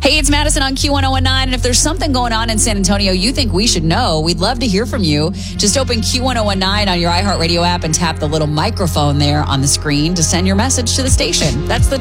Hey, it's Madison on Q1019, and if there's something going on in San Antonio you think we should know, we'd love to hear from you. Just open Q1019 on your iHeartRadio app and tap the little microphone there on the screen to send your message to the station. That's the